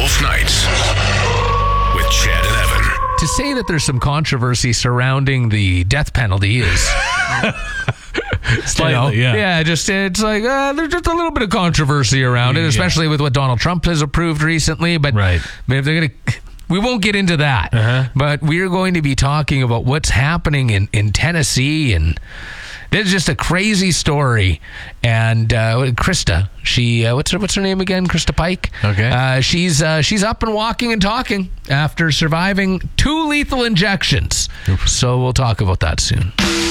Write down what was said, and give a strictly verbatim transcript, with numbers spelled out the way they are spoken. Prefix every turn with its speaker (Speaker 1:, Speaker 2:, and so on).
Speaker 1: Wolf Nights with Chad and Evan.
Speaker 2: To say that there's some controversy surrounding the death penalty is...
Speaker 3: Slightly,
Speaker 2: you know,
Speaker 3: yeah.
Speaker 2: Yeah, just it's like uh, there's just a little bit of controversy around it, especially
Speaker 3: yeah.
Speaker 2: with what Donald Trump has approved recently. But
Speaker 3: right.
Speaker 2: if they're gonna, we won't get into that.
Speaker 3: Uh-huh.
Speaker 2: But we are going to be talking about what's happening in, in Tennessee, and this is just a crazy story. And uh, Krista, she uh, what's her what's her name again? Krista Pike.
Speaker 3: Okay.
Speaker 2: Uh, she's uh, she's up and walking and talking after surviving two lethal injections.
Speaker 3: Oof.
Speaker 2: So we'll talk about that soon.